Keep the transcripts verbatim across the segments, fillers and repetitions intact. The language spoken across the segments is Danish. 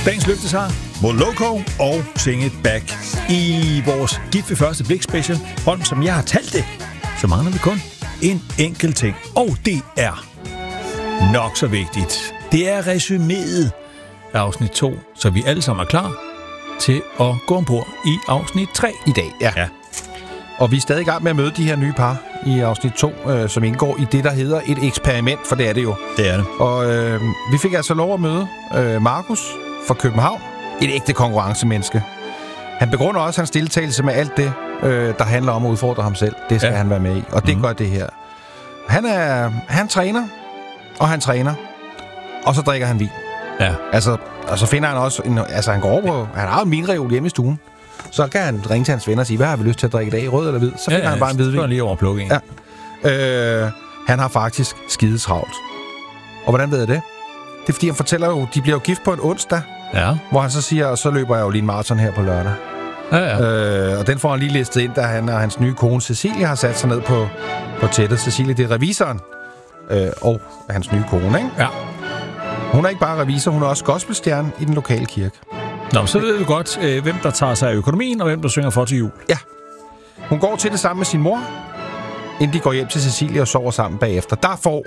Dagens løftesang, Moloko og Sing It Back. I vores Gift ved første blik special, Holm, som jeg har talt det, så mangler vi kun en enkelt ting. Og det er nok så vigtigt. Det er resuméet af afsnit to, så vi alle sammen er klar til at gå ombord i afsnit tre. I dag, ja. ja. Og vi er stadig i gang med at møde de her nye par i afsnit to, øh, som indgår i det, der hedder et eksperiment, for det er det jo. Det er det. Og øh, vi fik altså lov at møde øh, Markus fra København, et ægte konkurrencemenneske. Han begrunder også hans deltagelse med alt det, øh, der handler om at udfordre ham selv. Det skal ja. han være med i, og det mm. gør det her. Han er han træner, og han træner, og så drikker han vin. Ja. Altså, og så finder han også, en, altså han går over på, han har en vinreol hjemme i stuen. Så kan han ringe til hans venner og sige, hvad har vi lyst til at drikke i dag, rød eller hvid? Så finder ja, ja, han bare en hvidvin. Så lige over plukke en. Ja. Øh, han har faktisk skide travlt. Og hvordan ved jeg det? Det er fordi, han fortæller jo, de bliver jo gift på en onsdag, ja. hvor han så siger, og så løber jeg jo lige en maraton her på lørdag. Ja, ja. Øh, og den får han lige listet ind, da han og hans nye kone Cecilie har sat sig ned på, på tættet. Cecilie, det er revisoren øh, og hans nye kone, ikke? Ja. Hun er ikke bare revisor, hun er også gospelstjerne i den lokale kirke. Nå, så ved du godt, øh, hvem der tager sig af økonomien, og hvem der synger for til jul. Ja. Hun går til det sammen med sin mor, inden de går hjem til Cecilie og sover sammen bagefter. Der får,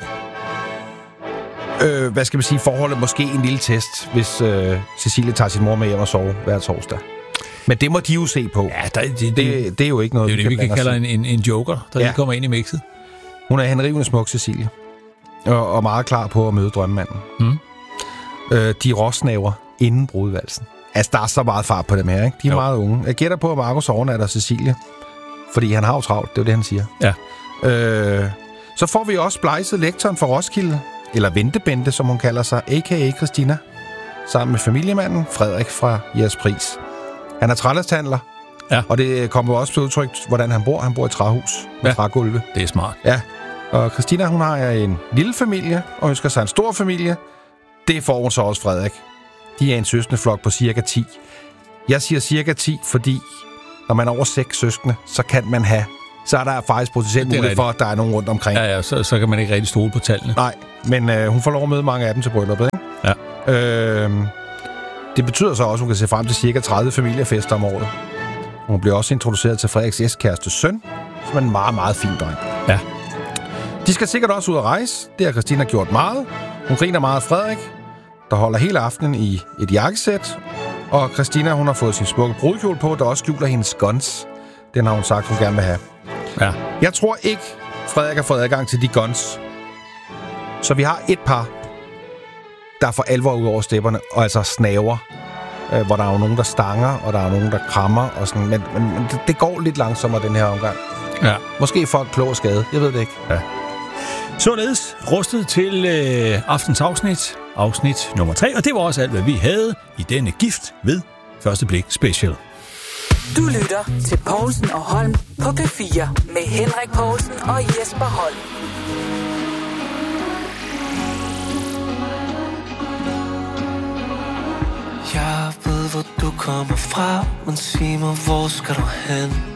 øh, hvad skal man sige, forholdet måske en lille test, hvis øh, Cecilie tager sin mor med hjem og sover hver torsdag. Men det må de jo se på. Ja, der, det, det, det, det er jo ikke noget, det er jo det, vi kan kalde en, en, en joker, der ja. lige kommer ind i mixet. Hun er henrivende smuk, Cecilie. Og, og meget klar på at møde drømmemanden. Mm. Øh, de råsnaver inden brudvalsen. Altså, der er så meget fart på dem her, ikke? De er jo. meget unge. Jeg gætter på, at Markus overnatter Cecilie. Fordi han har jo travlt, det er jo det, han siger. Ja. Øh, så får vi også splejset lektoren fra Roskilde, eller Ventebente, som hun kalder sig, a k a. Christina, sammen med familiemanden Frederik fra Jægerspris. Han er trælasthandler, ja. og det kommer også til udtrykt, hvordan han bor. Han bor i træhus med ja. trægulve. Det er smart. Ja, og Christina, hun har en lille familie, og ønsker sig en stor familie. Det får hun så også Frederik. De er en søskendeflok på cirka ti. Jeg siger cirka ti, fordi når man er over seks søskende, så kan man have... Så er der faktisk potentielt mulighed for, at der er nogen rundt omkring. Ja, ja, så, så kan man ikke rigtig stole på tallene. Nej, men øh, hun får lov at møde mange af dem til brylluppet, ikke? Ja. Øh, det betyder så også, at hun kan se frem til cirka tredive familiefester om året. Hun bliver også introduceret til Frederiks ekskæreste søn, som er en meget, meget fin dreng. Ja. De skal sikkert også ud at rejse. Det har Christina gjort meget. Hun griner meget af Frederik, der holder hele aftenen i et jakkesæt. Og Christina, hun har fået sin smukke brudkjole på, der også skjuler hendes guns. Den har hun sagt, hun gerne vil have. Ja. Jeg tror ikke, Frederik har fået adgang til de guns. Så vi har et par, der får alvor ud over stepperne, og altså snaver. Øh, hvor der er jo nogen, der stanger, og der er nogen, der krammer. Og sådan. Men, men, men det, det går lidt langsommere, den her omgang. Ja. Måske folk klog og skade. Jeg ved det ikke. Ja. Således rustet til øh, aftens afsnit. Afsnit nummer tre. Og det var også alt, hvad vi havde i denne Gift ved første blik special. Du lytter til Poulsen og Holm på P fire med Henrik Poulsen og Jesper Holm. Jeg ved, hvor du kommer fra, men sig mig, hvor skal du hen?